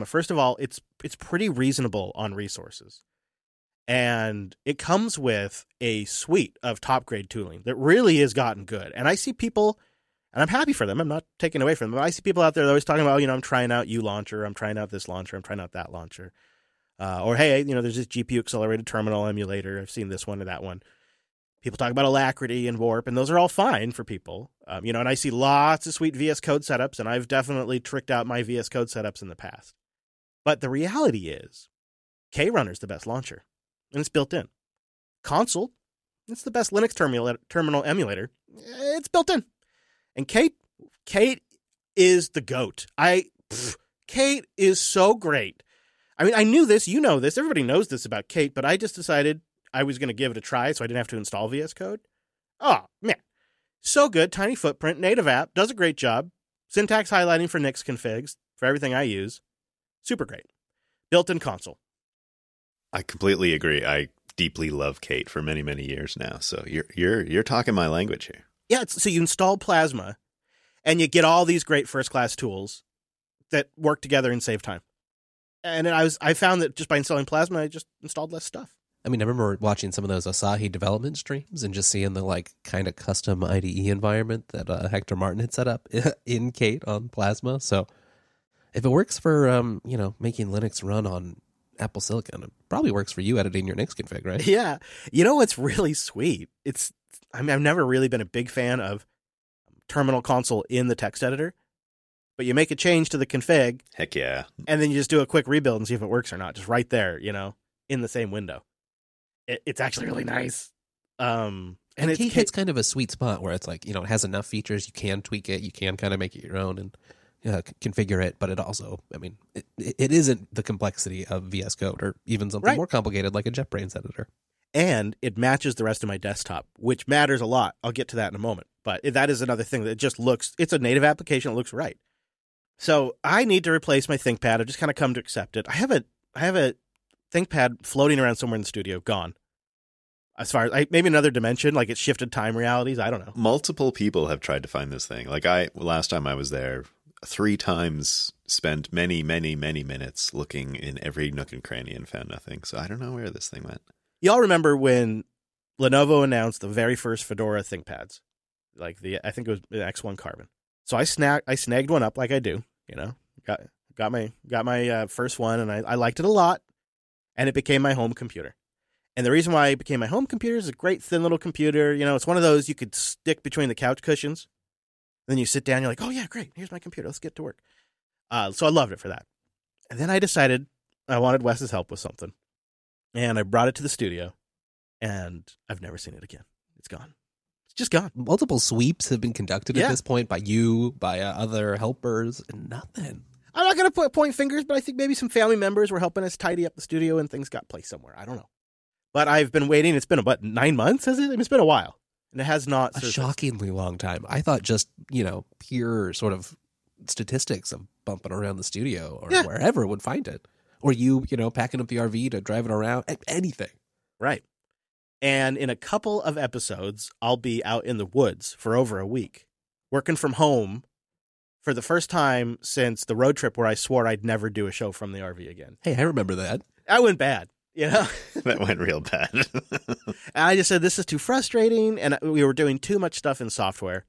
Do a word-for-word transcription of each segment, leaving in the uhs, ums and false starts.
First of all, it's it's pretty reasonable on resources. And it comes with a suite of top-grade tooling that really has gotten good. And I see people, and I'm happy for them. I'm not taking away from them. I see people out there that are always talking about, you know, I'm trying out U launcher, I'm trying out this launcher, I'm trying out that launcher. Uh, or, hey, you know, there's this G P U-accelerated terminal emulator. I've seen this one or that one. People talk about Alacrity and Warp, and those are all fine for people. Um, you know, and I see lots of sweet V S Code setups, and I've definitely tricked out my V S Code setups in the past. But the reality is, KRunner's the best launcher. And it's built in. Console, it's the best Linux terminal, terminal emulator. It's built in. And Kate, Kate is the GOAT. I, pff, Kate is so great. I mean, I knew this. You know this. Everybody knows this about Kate, but I just decided I was going to give it a try so I didn't have to install V S Code. Oh, man. So good. Tiny footprint, native app, does a great job. Syntax highlighting for Nix configs, for everything I use. Super great. Built-in console. I completely agree. I deeply love Kate for many, many years now. So you're you're you're talking my language here. Yeah, it's, so you install Plasma, and you get all these great first-class tools that work together and save time. And I was I found that just by installing Plasma, I just installed less stuff. I mean, I remember watching some of those Asahi development streams and just seeing the like kind of custom I D E environment that uh, Hector Martin had set up in Kate on Plasma. So if it works for um, you know making Linux run on Apple Silicon, it probably works for you editing your Nix config, right? Yeah. You know what's really sweet? It's I mean, I've never really been a big fan of terminal console in the text editor, but you make a change to the config. Heck yeah. And then you just do a quick rebuild and see if it works or not. Just right there, you know, in the same window. It, it's actually really nice. Um, and and it's, hits kind of a sweet spot where it's like, you know, it has enough features. You can tweak it. You can kind of make it your own and uh, configure it. But it also, I mean, it, it isn't the complexity of V S Code or even something Right. more complicated like a JetBrains editor. And it matches the rest of my desktop, which matters a lot. I'll get to that in a moment. But that is another thing that just looks, it's a native application. It looks right. So I need to replace my ThinkPad. I've just kind of come to accept it. I have a, I have a ThinkPad floating around somewhere in the studio, gone. As far as I, maybe another dimension, like it's shifted time realities. I don't know. Multiple people have tried to find this thing. Like I, last time I was there, three times spent many, many, many minutes looking in every nook and cranny and found nothing. So I don't know where this thing went. Y'all remember when Lenovo announced the very first Fedora ThinkPads? Like the, I think it was the X one Carbon. So I snag, I snagged one up like I do, you know, got, got my, got my uh, first one and I, I liked it a lot and it became my home computer. And the reason why it became my home computer is a great thin little computer. You know, it's one of those you could stick between the couch cushions. Then you sit down, you're like, oh yeah, great. Here's my computer. Let's get to work. Uh, so I loved it for that. And then I decided I wanted Wes's help with something. And I brought it to the studio and I've never seen it again. It's gone. It's just gone. Multiple sweeps have been conducted Yeah. at this point by you, by uh, other helpers, and nothing. I'm not going to put point fingers, but I think maybe some family members were helping us tidy up the studio and things got placed somewhere. I don't know. But I've been waiting. It's been about nine months, has it? I mean, it's been a while. And it has not A surfaced. shockingly long time. I thought just, you know, pure sort of statistics of bumping around the studio or Yeah. wherever would find it. Or you, you know, packing up the R V to drive it around, a- anything. Right. And in a couple of episodes, I'll be out in the woods for over a week, working from home for the first time since the road trip where I swore I'd never do a show from the R V again. Hey, I remember that. That went bad, you know? That went real bad. And I just said, this is too frustrating. And we were doing too much stuff in software.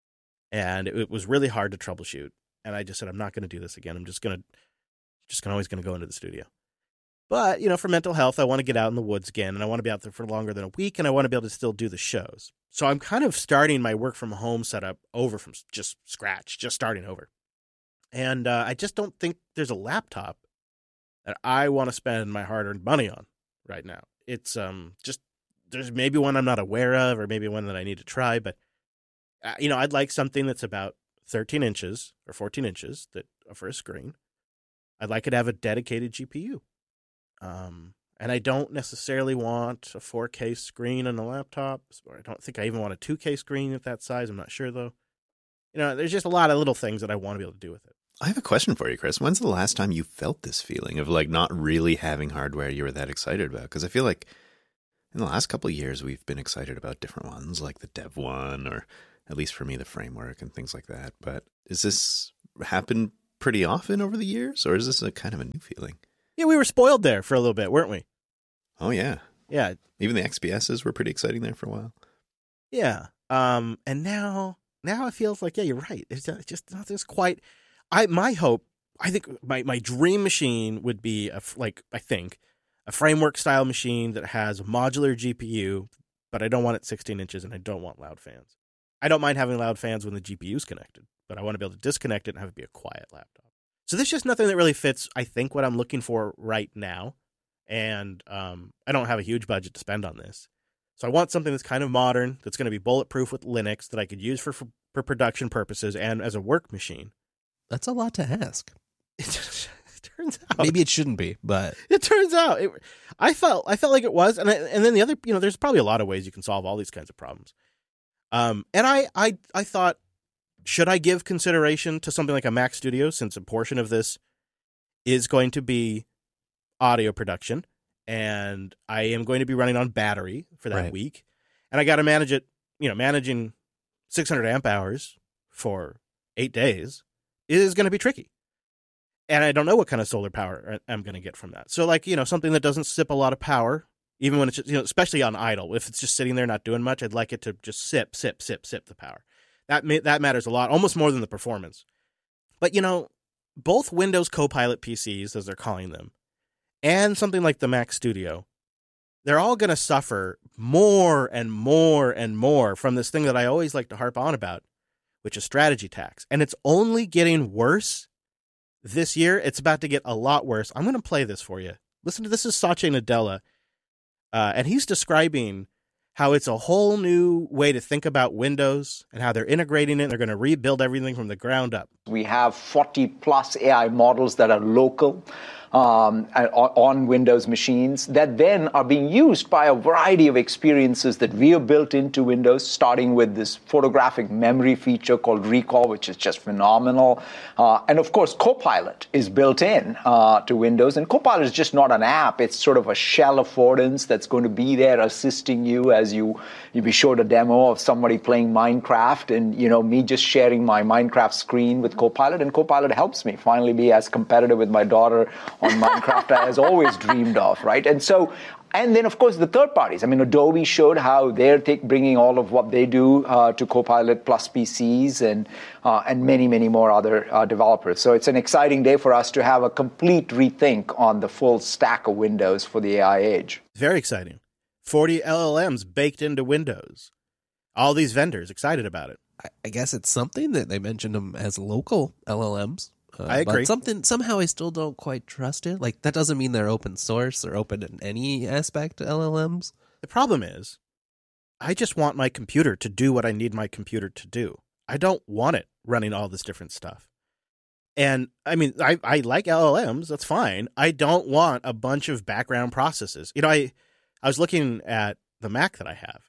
And it was really hard to troubleshoot. And I just said, I'm not going to do this again. I'm just going to, just gonna, always going to go into the studio. But, you know, for mental health, I want to get out in the woods again. And I want to be out there for longer than a week. And I want to be able to still do the shows. So I'm kind of starting my work from home setup over from just scratch, just starting over. And uh, I just don't think there's a laptop that I want to spend my hard-earned money on right now. It's um just, there's maybe one I'm not aware of or maybe one that I need to try. But, uh, you know, I'd like something that's about thirteen inches or fourteen inches that for a screen. I'd like it to have a dedicated G P U. Um, and I don't necessarily want a four K screen on a laptop. Or I don't think I even want a two K screen at that size. I'm not sure, though. You know, there's just a lot of little things that I want to be able to do with it. I have a question for you, Chris. When's the last time you felt this feeling of like not really having hardware you were that excited about? Because I feel like in the last couple of years, we've been excited about different ones, like the Dev one, or at least for me, the framework and things like that. But is this happen pretty often over the years, or is this a kind of a new feeling? Yeah, we were spoiled there for a little bit, weren't we? Oh, yeah. Yeah. Even the X P S's were pretty exciting there for a while. Yeah. Um, and now, now it feels like, yeah, you're right. It's just not just quite. I my hope, I think my, my dream machine would be, a, like, I think, a framework-style machine that has a modular G P U, but I don't want it sixteen inches, and I don't want loud fans. I don't mind having loud fans when the G P U's connected, but I want to be able to disconnect it and have it be a quiet laptop. So there's just nothing that really fits, I think, what I'm looking for right now. And um, I don't have a huge budget to spend on this. So I want something that's kind of modern, that's going to be bulletproof with Linux, that I could use for, for, for production purposes and as a work machine. That's a lot to ask. It, just, it turns out. Maybe it shouldn't be, but It turns out. It, I felt I felt like it was. And I, and then the other, you know, there's probably a lot of ways you can solve all these kinds of problems. Um, and I, I, I thought, should I give consideration to something like a Mac Studio, since a portion of this is going to be audio production, and I am going to be running on battery for that Right. week, and I got to manage it, you know, managing six hundred amp hours for eight days is going to be tricky. And I don't know what kind of solar power I'm going to get from that. So, like, you know, something that doesn't sip a lot of power, even when it's, just, you know, especially on idle, if it's just sitting there not doing much, I'd like it to just sip, sip, sip, sip the power. That ma- that matters a lot, almost more than the performance. But, you know, both Windows Copilot P Cs, as they're calling them, and something like the Mac Studio, they're all going to suffer more and more and more from this thing that I always like to harp on about, which is strategy tax. And it's only getting worse this year. It's about to get a lot worse. I'm going to play this for you. Listen to this. This is Satya Nadella, uh, and he's describing how it's a whole new way to think about Windows and how they're integrating it. They're going to rebuild everything from the ground up. We have forty plus A I models that are local um, on Windows machines that then are being used by a variety of experiences that we have built into Windows, starting with this photographic memory feature called Recall, which is just phenomenal. Uh, and of course, Copilot is built in uh, to Windows. And Copilot is just not an app. It's sort of a shell affordance that's going to be there assisting you as you, you be showed a demo of somebody playing Minecraft and, you know, me just sharing my Minecraft screen with Copilot. And Copilot helps me finally be as competitive with my daughter on Minecraft as always dreamed of, right? And so, and then of course the third parties. I mean, Adobe showed how they're take, bringing all of what they do uh, to Copilot plus P Cs and uh, and many, many more other uh, developers. So it's an exciting day for us to have a complete rethink on the full stack of Windows for the A I age. Very exciting. forty L L Ms baked into Windows. All these vendors excited about it. I, I guess it's something that they mentioned them as local L L Ms. Uh, I agree. But something somehow I still don't quite trust it. Like, that doesn't mean they're open source or open in any aspect to L L Ms. The problem is, I just want my computer to do what I need my computer to do. I don't want it running all this different stuff. And I mean, I, I like L L Ms. That's fine. I don't want a bunch of background processes. You know, I, I was looking at the Mac that I have,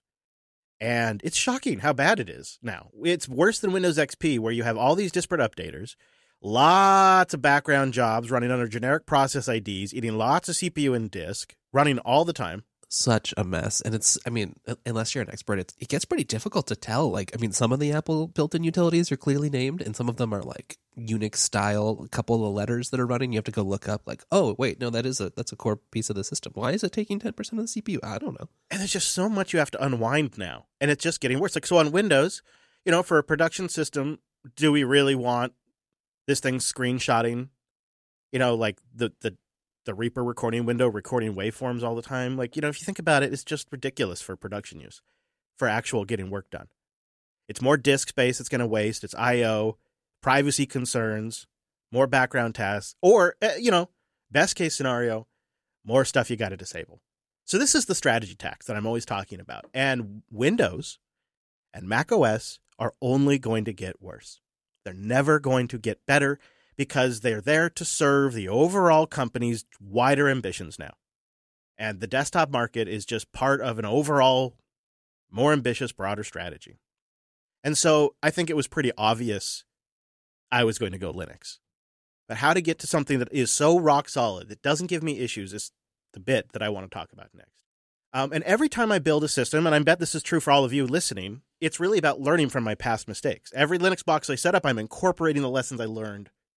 and it's shocking how bad it is now. It's worse than Windows X P, where you have all these disparate updaters, lots of background jobs running under generic process I Ds, eating lots of C P U and disk, running all the time. Such a mess. And it's, I mean, unless you're an expert, it, it gets pretty difficult to tell. Like, I mean, some of the Apple built-in utilities are clearly named, and some of them are like Unix style, a couple of letters that are running. You have to go look up, like, oh, wait, no, that is a, that's a core piece of the system. Why is it taking ten percent of the C P U? I don't know. And there's just so much you have to unwind now, and it's just getting worse. Like, so on Windows, you know, for a production system, do we really want this thing screenshotting, you know, like the, the, the Reaper recording window recording waveforms all the time? Like, you know, if you think about it, it's just ridiculous for production use, for actual getting work done. It's more disk space it's going to waste. It's I O, privacy concerns, more background tasks, or, uh, you know, best case scenario, more stuff you got to disable. So this is the strategy tax that I'm always talking about. And Windows and Mac O S are only going to get worse. They're never going to get better because they're there to serve the overall company's wider ambitions now. And the desktop market is just part of an overall more ambitious, broader strategy. And so I think it was pretty obvious I was going to go Linux. But how to get to something that is so rock solid, that doesn't give me issues, is the bit that I want to talk about next. Um, and every time I build a system, and I bet this is true for all of you listening, it's really about learning from my past mistakes. Every Linux box I set up, I'm incorporating the lessons I learned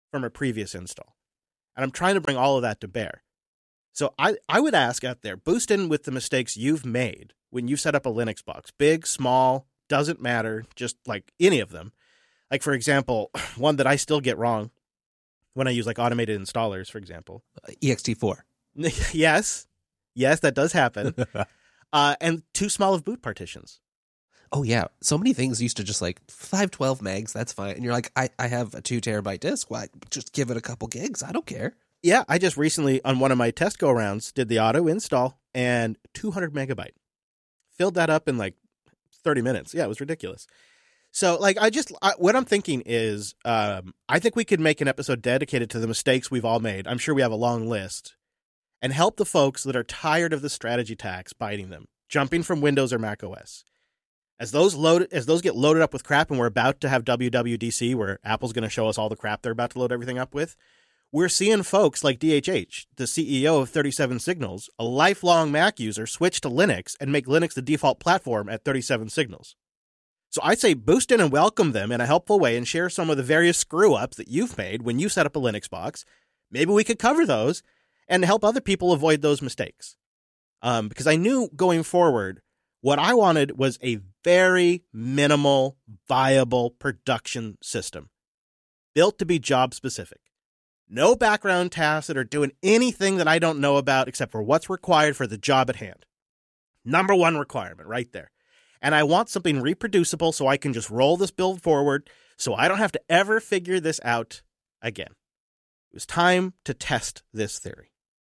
from a previous install. And I'm trying to bring all of that to bear. So I, I would ask out there, boost in with the mistakes you've made when you set up a Linux box. Big, small, doesn't matter, just like any of them. Like, for example, one that I still get wrong when I use like automated installers, for example. Uh, E X T four. Yes. Yes, that does happen. uh, and too small of boot partitions. Oh, yeah. So many things used to just like five twelve megs, that's fine. And you're like, I, I have a two terabyte disk. Why? Just give it a couple gigs. I don't care. Yeah, I just recently, on one of my test go-rounds, did the auto install and two hundred megabyte. Filled that up in like thirty minutes. Yeah, it was ridiculous. So, like, I just, I, what I'm thinking is, um, I think we could make an episode dedicated to the mistakes we've all made. I'm sure we have a long list. And help the folks that are tired of the strategy tax biting them, jumping from Windows or Mac O S. As those load, as those get loaded up with crap, and we're about to have W W D C, where Apple's going to show us all the crap they're about to load everything up with, we're seeing folks like D H H, the C E O of thirty-seven Signals, a lifelong Mac user, switch to Linux and make Linux the default platform at thirty-seven Signals. So I'd say boost in and welcome them in a helpful way and share some of the various screw-ups that you've made when you set up a Linux box. Maybe we could cover those and help other people avoid those mistakes. Um, because I knew going forward, what I wanted was a very minimal, viable production system built to be job-specific. No background tasks that are doing anything that I don't know about except for what's required for the job at hand. Number one requirement right there. And I want something reproducible so I can just roll this build forward so I don't have to ever figure this out again. It was time to test this theory.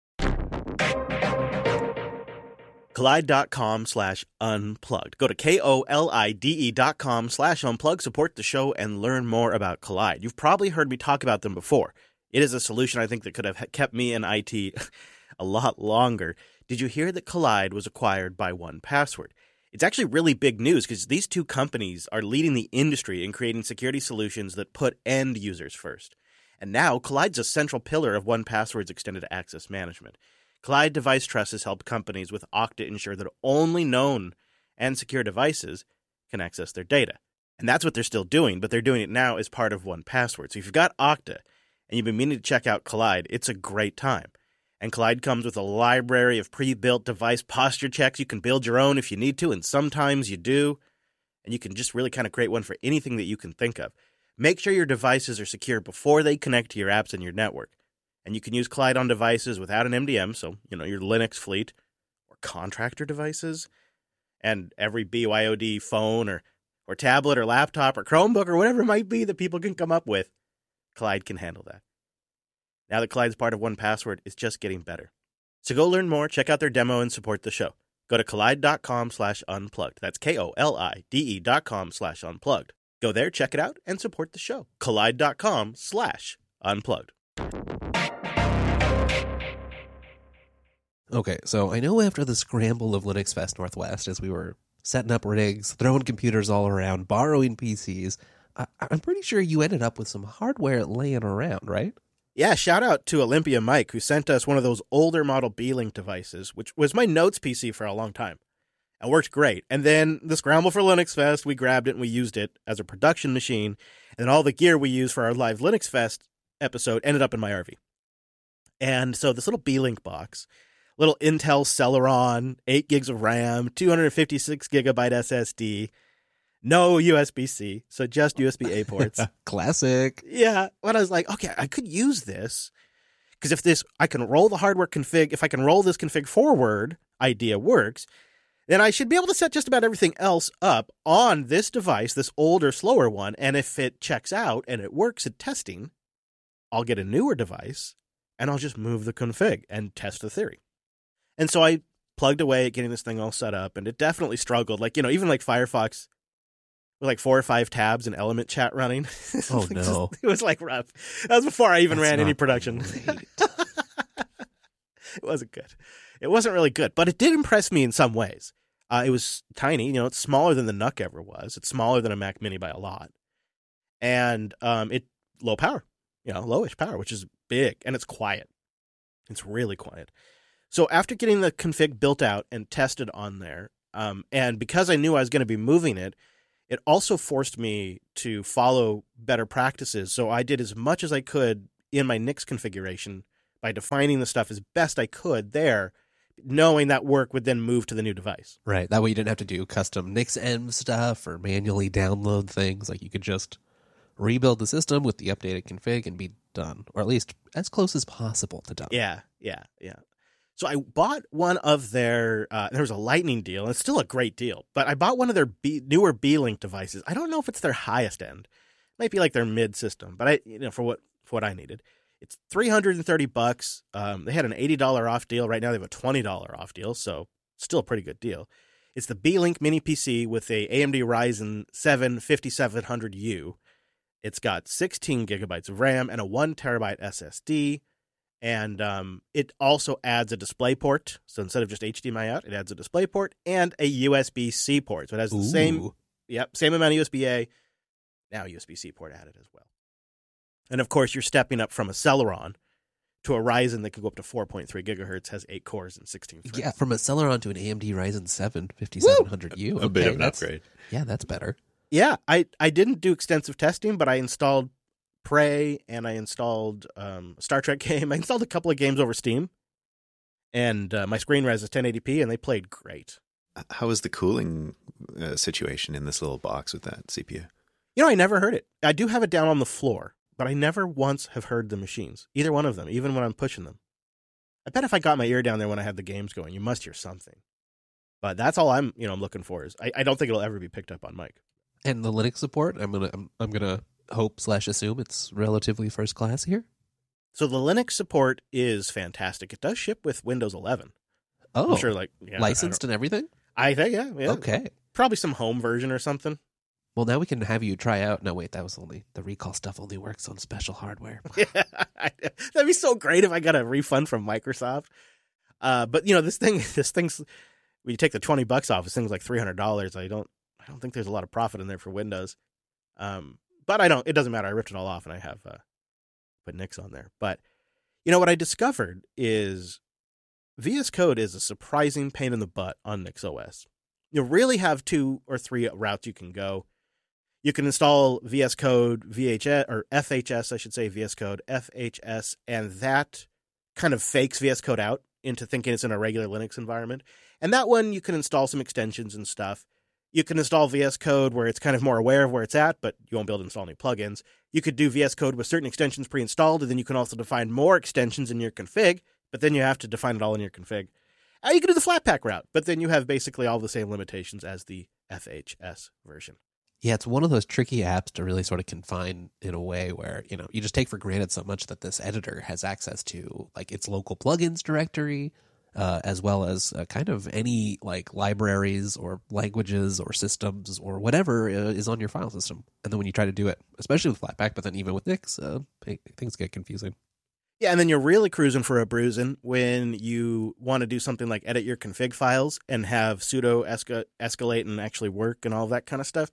Kolide.com slash unplugged. Go to K-O-L-I-D-E dot com slash unplugged, support the show, and learn more about Kolide. You've probably heard me talk about them before. It is a solution I think that could have kept me in I T a lot longer. Did you hear that Kolide was acquired by one password? It's actually really big news because these two companies are leading the industry in creating security solutions that put end users first. And now Kollide's a central pillar of one password's extended access management. Kolide Device Trust has helped companies with Okta ensure that only known and secure devices can access their data. And that's what they're still doing, but they're doing it now as part of one password. So if you've got Okta and you've been meaning to check out Kolide, it's a great time. And Kolide comes with a library of pre-built device posture checks. You can build your own if you need to, and sometimes you do. And you can just really kind of create one for anything that you can think of. Make sure your devices are secure before they connect to your apps and your network. And you can use Kolide on devices without an M D M, so, you know, your Linux fleet or contractor devices, and every B Y O D phone or, or tablet or laptop or Chromebook or whatever it might be that people can come up with, Kolide can handle that. Now that Kollide's part of one password, it's just getting better. So go learn more, check out their demo, and support the show. Go to Kolide.com slash unplugged. That's K-O-L-I-D-E dot com slash unplugged. Go there, check it out, and support the show. Kolide.com slash unplugged. Okay, so I know after the scramble of Linux Fest Northwest, as we were setting up rigs, throwing computers all around, borrowing P Cs, I- I'm pretty sure you ended up with some hardware laying around, right? Yeah, shout out to Olympia Mike, who sent us one of those older model B-Link devices, which was my Notes P C for a long time. It worked great. And then the scramble for Linux Fest, we grabbed it and we used it as a production machine. And then all the gear we used for our live Linux Fest episode ended up in my R V. And so this little B-Link box, little Intel Celeron, eight gigs of RAM, two hundred fifty-six gigabyte S S D, no U S B C, so just U S B A ports. Classic. Yeah. When I was like, okay, I could use this because if this, I can roll the hardware config, if I can roll this config forward, idea works, then I should be able to set just about everything else up on this device, this older, slower one. And if it checks out and it works at testing, I'll get a newer device and I'll just move the config and test the theory. And so I plugged away at getting this thing all set up, and it definitely struggled. Like, you know, even like Firefox with like four or five tabs and Element Chat running. Oh, like no. just, it was like rough. That was before I even That's ran any not production. great. It wasn't good. It wasn't really good, but it did impress me in some ways. Uh, it was tiny. You know, it's smaller than the N U C ever was. It's smaller than a Mac Mini by a lot. And um, it low power, you know, lowish power, which is big. And it's quiet. It's really quiet. So after getting the config built out and tested on there, um, and because I knew I was going to be moving it, it also forced me to follow better practices. So I did as much as I could in my Nix configuration by defining the stuff as best I could there, knowing that work would then move to the new device. Right. That way you didn't have to do custom NixEnv stuff or manually download things. Like you could just rebuild the system with the updated config and be done, or at least as close as possible to done. Yeah, yeah, yeah. So I bought one of their, uh, there was a lightning deal, and it's still a great deal, but I bought one of their B, newer B-Link devices. I don't know if it's their highest end. It might be like their mid system, but I, you know, for what, for what I needed. It's three hundred thirty bucks. Um, they had an eighty dollars off deal. Right now they have a twenty dollars off deal, so still a pretty good deal. It's the B-Link mini P C with a A M D Ryzen seven fifty-seven hundred U. It's got sixteen gigabytes of RAM and a one terabyte S S D. And um, it also adds a display port. So instead of just H D M I out, it adds a display port and a U S B C port. So it has the Ooh. same, yep, same amount of U S B A, now U S B C port added as well. And of course, you're stepping up from a Celeron to a Ryzen that can go up to four point three gigahertz, has eight cores and sixteen threads. Yeah, from a Celeron to an A M D Ryzen seven fifty-seven hundred U. A bit Okay, of an that's- upgrade. Yeah, that's better. Yeah, I, I didn't do extensive testing, but I installed Prey and I installed um, Star Trek game. I installed a couple of games over Steam. And uh, my screen res is ten eighty p, and they played great. How is the cooling uh, situation in this little box with that C P U? You know, I never heard it. I do have it down on the floor, but I never once have heard the machines, either one of them, even when I'm pushing them. I bet if I got my ear down there when I had the games going, you must hear something. But that's all I'm, you know, I'm looking for. Is I, I don't think it'll ever be picked up on mic. And the Linux support, I'm gonna I'm, I'm gonna hope slash assume it's relatively first class here. So the Linux support is fantastic. It does ship with Windows eleven. Oh, I'm sure, like yeah, licensed I, and everything. I think, yeah, yeah. Okay. Probably some home version or something. Well, now we can have you try out. No, wait, that was only the recall stuff. Only works on special hardware. Yeah, that'd be so great if I got a refund from Microsoft. Uh, but you know, this thing, this thing's when you take the twenty bucks off, this thing's like three hundred dollars. I don't, I don't think there's a lot of profit in there for Windows. Um, but I don't. It doesn't matter. I ripped it all off and I have uh, put Nix on there. But you know what I discovered is V S Code is a surprising pain in the butt on NixOS. You really have two or three routes you can go. You can install V S Code, V H S, or F H S, I should say, V S Code, F H S, and that kind of fakes V S Code out into thinking it's in a regular Linux environment. And that one, you can install some extensions and stuff. You can install V S Code where it's kind of more aware of where it's at, but you won't be able to install any plugins. You could do V S Code with certain extensions pre-installed, and then you can also define more extensions in your config, but then you have to define it all in your config. Uh, you can do the Flatpak route, but then you have basically all the same limitations as the F H S version. Yeah, it's one of those tricky apps to really sort of confine in a way where, you know, you just take for granted so much that this editor has access to like its local plugins directory, uh, as well as uh, kind of any like libraries or languages or systems or whatever uh, is on your file system. And then when you try to do it, especially with Flatpak, but then even with Nix, uh, things get confusing. Yeah, and then you're really cruising for a bruising when you want to do something like edit your config files and have sudo esca- escalate and actually work and all that kind of stuff.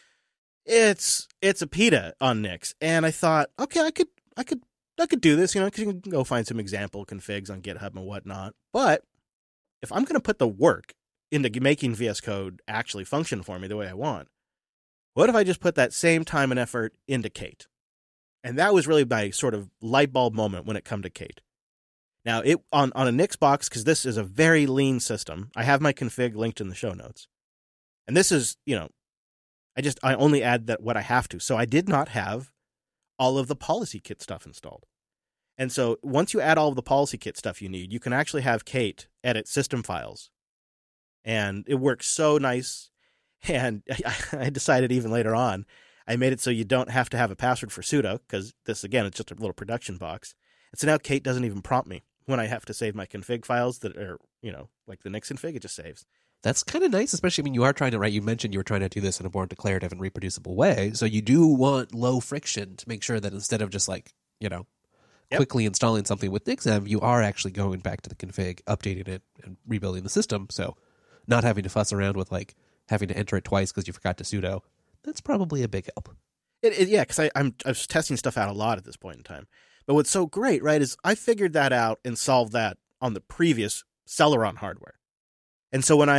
It's it's a PETA on Nix, and I thought, okay, I could I could I could do this, you know, because you can go find some example configs on GitHub and whatnot. But if I'm going to put the work into making V S Code actually function for me the way I want, what if I just put that same time and effort into Kate? And that was really my sort of light bulb moment when it come to Kate. Now, it on, on a Nix box, because this is a very lean system, I have my config linked in the show notes. And this is, you know, I just, I only add that what I have to. So I did not have all of the policy kit stuff installed. And so once you add all of the policy kit stuff you need, you can actually have Kate edit system files. And it works so nice. And I decided even later on, I made it so you don't have to have a password for sudo, because this, again, it's just a little production box. And so now Kate doesn't even prompt me when I have to save my config files that are, you know, like the Nix config, it just saves. That's kind of nice, especially, I mean, you are trying to, right, you mentioned you were trying to do this in a more declarative and reproducible way. So you do want low friction to make sure that instead of just like, you know, Yep. quickly installing something with NixEnv, you are actually going back to the config, updating it, and rebuilding the system. So not having to fuss around with like having to enter it twice because you forgot to sudo. That's probably a big help. It, it, yeah, because I'm I was testing stuff out a lot at this point in time. But what's so great, right, is I figured that out and solved that on the previous Celeron hardware. And so when I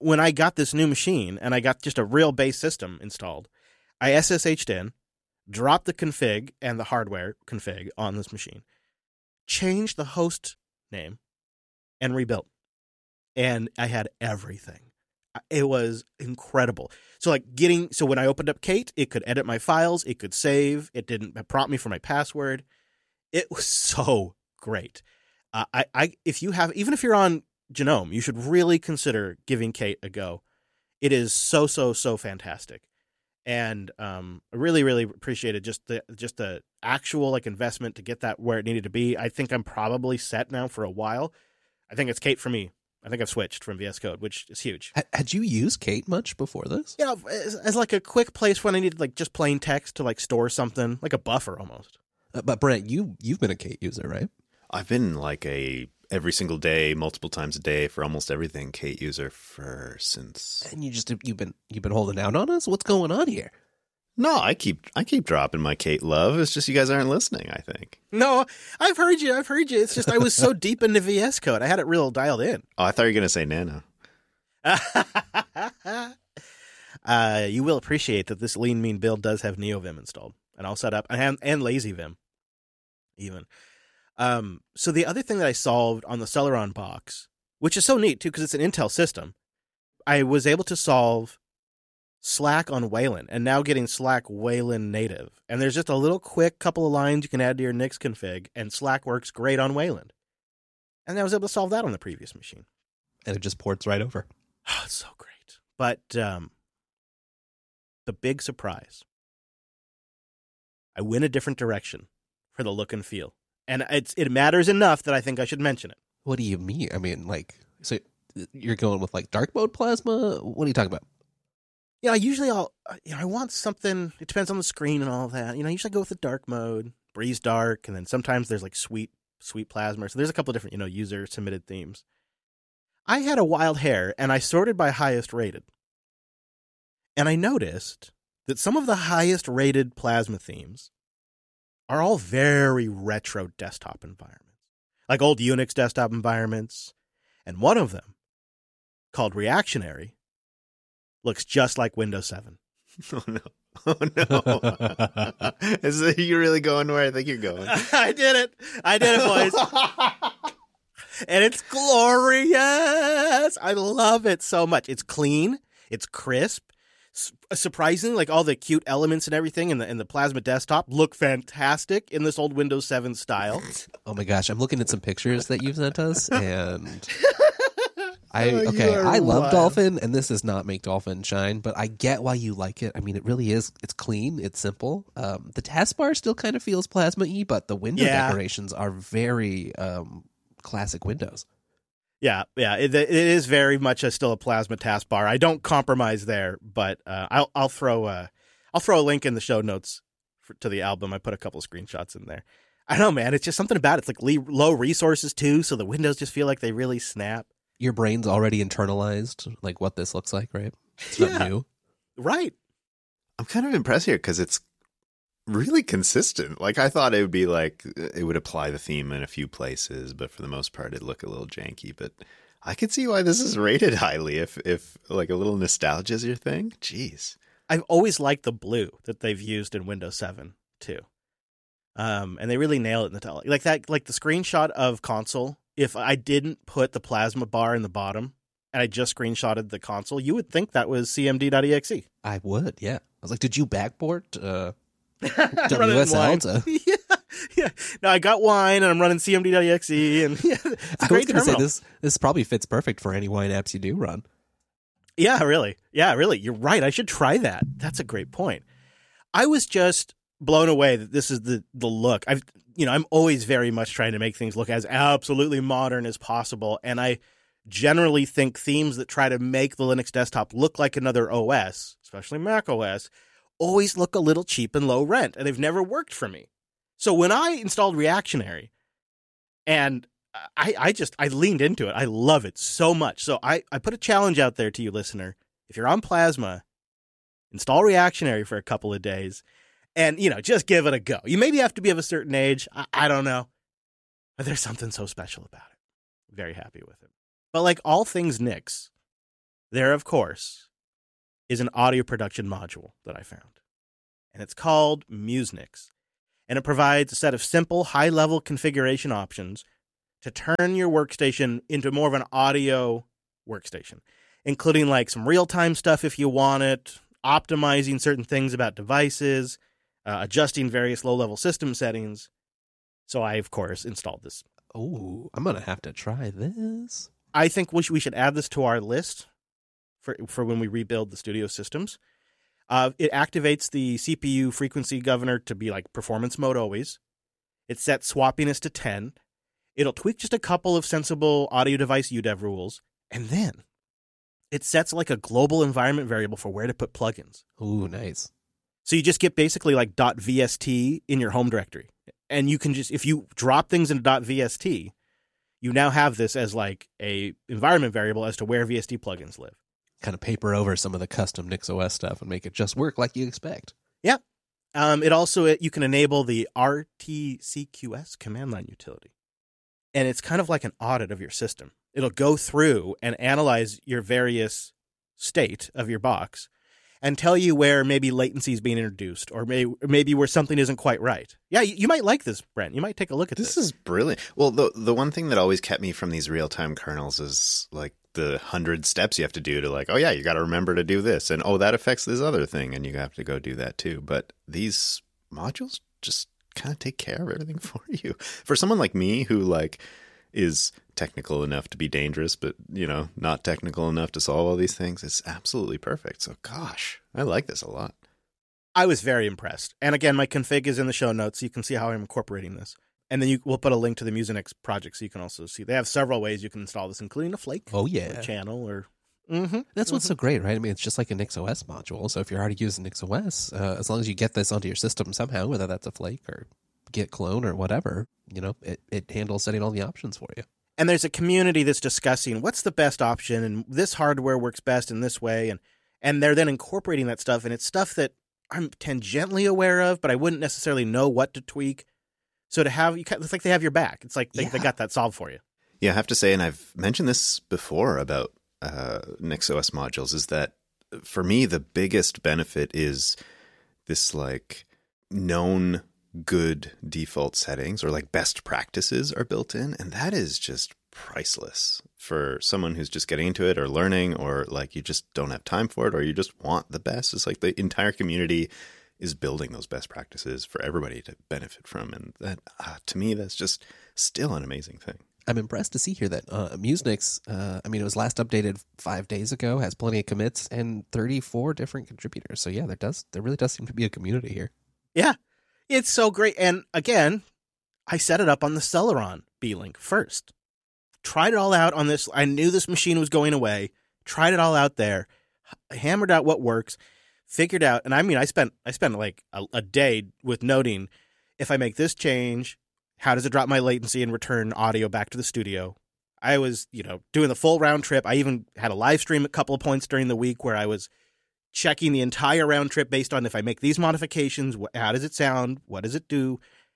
when I got this new machine and I got just a real base system installed, I S S H'd in, dropped the config and the hardware config on this machine, changed the host name, and rebuilt. And I had everything. It was incredible. So like getting, so when I opened up Kate, it could edit my files, it could save, it didn't prompt me for my password. It was so great. Uh, I, I, if you have, even if you're on Genome, you should really consider giving Kate a go. It is so, so, so fantastic. And um, I really, really appreciated just the, just the actual like investment to get that where it needed to be. I think I'm probably set now for a while. I think it's Kate for me. I think I've switched from V S Code, which is huge. Had you used Kate much before this? Yeah, as, as like a quick place when I needed like just plain text to like store something, like a buffer almost. Uh, but Brent, you you've been a Kate user, right? I've been like a every single day, multiple times a day for almost everything Kate user for since. And you just you've been you've been holding out on us. What's going on here? No, I keep I keep dropping my Kate love. It's just you guys aren't listening, I think. No, I've heard you. I've heard you. It's just I was so deep into V S Code. I had it real dialed in. Oh, I thought you were going to say Nano. uh, you will appreciate that this lean mean build does have NeoVim installed and all set up, and and LazyVim even. Um, so the other thing that I solved on the Celeron box, which is so neat too because it's an Intel system, I was able to solve Slack on Wayland, and now getting Slack Wayland native. And there's just a little quick couple of lines you can add to your Nix config, and Slack works great on Wayland. And I was able to solve that on the previous machine. And it just ports right over. Oh, it's so great. But um, the big surprise, I went a different direction for the look and feel. And it's it matters enough that I think I should mention it. What do you mean? I mean, like, so you're going with like dark mode plasma? What are you talking about? Yeah, you know, usually I'll, you know, I want something, it depends on the screen and all that. You know, I usually go with the dark mode, breeze dark, and then sometimes there's like sweet, sweet plasma. So there's a couple of different, you know, user submitted themes. I had a wild hair and I sorted by highest rated. And I noticed that some of the highest rated plasma themes are all very retro desktop environments, like old Unix desktop environments. And one of them, called Reactionary, looks just like Windows seven. Oh, no. Oh, no. Is it, you really going where I think you're going? I did it. I did it, boys. And it's glorious. I love it so much. It's clean. It's crisp. S- surprisingly, like all the cute elements and everything in the in the Plasma desktop look fantastic in this old Windows seven style. Oh my gosh, I'm looking at some pictures that you've sent us, and I Oh, okay, you are I love wild. Dolphin, and this does not make Dolphin shine, but I get why you like it. I mean, it really is. It's clean. It's simple. Um, the taskbar still kind of feels Plasma-y, but the window Yeah. decorations are very um, classic Windows. Yeah, yeah, it, it is very much a, still a Plasma taskbar. I don't compromise there, but uh, I'll I'll throw a I'll throw a link in the show notes for, to the album. I put a couple of screenshots in there. I don't know, man. It's just something about it. It's like le- low resources too, so the windows just feel like they really snap. Your brain's already internalized, like what this looks like, right? It's not Yeah. new. Right. I'm kind of impressed here because it's really consistent. Like I thought it would be like it would apply the theme in a few places, but for the most part it'd look a little janky. But I could see why this is rated highly if if like a little nostalgia is your thing. Jeez. I've always liked the blue that they've used in Windows seven too. Um, and they really nail it in the tele. Like that, like the screenshot of console. If I didn't put the Plasma bar in the bottom and I just screenshotted the console, you would think that was C M D dot E X E. I would, yeah. I was like, did you backport uh, Running W S L wine. to? yeah, yeah. No, I got wine and I'm running C M D dot E X E, and yeah, it's a I was great going to say terminal. this. This probably fits perfect for any wine apps you do run. Yeah, really. Yeah, really. You're right. I should try that. That's a great point. I was just blown away that this is the the look. I've you know, I'm always very much trying to make things look as absolutely modern as possible, and I generally think themes that try to make the Linux desktop look like another O S, especially Mac O S, always look a little cheap and low rent, and they've never worked for me. So when I installed Reactionary, and I, I just, I leaned into it. I love it so much. So I, I put a challenge out there to you, listener. If you're on Plasma, install Reactionary for a couple of days and, you know, just give it a go. You maybe have to be of a certain age. I, I don't know. But there's something so special about it. Very happy with it. But like all things Nix, there, of course, is an audio production module that I found. And it's called Musnix. And it provides a set of simple, high-level configuration options to turn your workstation into more of an audio workstation, including like some real-time stuff if you want it, optimizing certain things about devices, uh, adjusting various low-level system settings. So I, of course, installed this. Oh, I'm going to have to try this. I think we should, we should add this to our list for for when we rebuild the studio systems. Uh, it activates the C P U frequency governor to be like performance mode always. It sets swappiness to ten. It'll tweak just a couple of sensible audio device U D E V rules. And then it sets like a global environment variable for where to put plugins. Ooh, nice. So you just get basically like .vst in your home directory. And you can just, if you drop things into .vst, you now have this as like a environment variable as to where V S T plugins live. Kind of paper over some of the custom NixOS stuff and make it just work like you expect. Yeah. Um, it also, it, you can enable the R T C Q S command line utility. And it's kind of like an audit of your system. It'll go through and analyze your various state of your box and tell you where maybe latency is being introduced or may, maybe where something isn't quite right. Yeah, you, you might like this, Brent. You might take a look at this. This is brilliant. Well, the the one thing that always kept me from these real-time kernels is like the hundred steps you have to do to like, oh yeah, you got to remember to do this. And oh, that affects this other thing. And you have to go do that too. But these modules just kind of take care of everything for you. For someone like me who like is technical enough to be dangerous, but, you know, not technical enough to solve all these things, it's absolutely perfect. So, gosh, I like this a lot. I was very impressed. And again, my config is in the show notes, so you can see how I'm incorporating this. And then you, we'll put a link to the Musnix project so you can also see. They have several ways you can install this, including a Flake. Oh, yeah. Or a channel or... Mm-hmm. That's mm-hmm. what's so great, right? I mean, it's just like a NixOS module. So if you're already using NixOS, uh, as long as you get this onto your system somehow, whether that's a Flake or Git clone or whatever, you know, it, it handles setting all the options for you. And there's a community that's discussing what's the best option and this hardware works best in this way. And, and they're then incorporating that stuff. And it's stuff that I'm tangentially aware of, but I wouldn't necessarily know what to tweak. So to have, you, it's like they have your back. It's like they, Yeah. they got that solved for you. Yeah, I have to say, and I've mentioned this before about uh, NixOS modules, is that for me, the biggest benefit is this like known good default settings or like best practices are built in. And that is just priceless for someone who's just getting into it or learning, or like you just don't have time for it, or you just want the best. It's like the entire community is building those best practices for everybody to benefit from. And that, uh, to me, that's just still an amazing thing. I'm impressed to see here that uh, Musnix, uh, I mean, it was last updated five days ago, has plenty of commits and thirty-four different contributors. So yeah, there does, there really does seem to be a community here. Yeah, it's so great. And again, I set it up on the Celeron B-Link first. Tried it all out on this. I knew this machine was going away. Tried it all out there. Hammered out what works. Figured out, and I mean, I spent I spent like a, a day with noting, if I make this change, how does it drop my latency and return audio back to the studio? I was, you know, doing the full round trip. I even had a live stream a couple of points during the week where I was checking the entire round trip based on if I make these modifications, how does it sound? What does it do?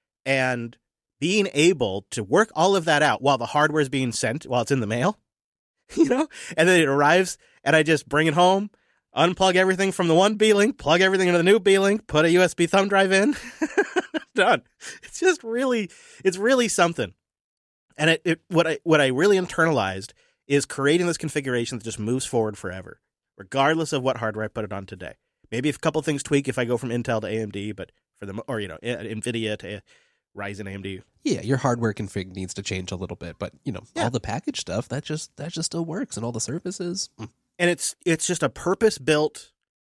And being able to work all of that out while the hardware is being sent, while it's in the mail, you know, and then it arrives and I just bring it home, unplug everything from the one B-Link, plug everything into the new B-Link, put a U S B thumb drive in, done. It's just really, it's really something. And it, it what I what I really internalized is creating this configuration that just moves forward forever, regardless of what hardware I put it on today. Maybe if a couple things tweak if I go from Intel to A M D, but for the or you know NVIDIA to Ryzen A M D. Yeah, your hardware config needs to change a little bit, but you know, Yeah. all the package stuff that just that just still works, and all the services. Mm. And it's it's just a purpose-built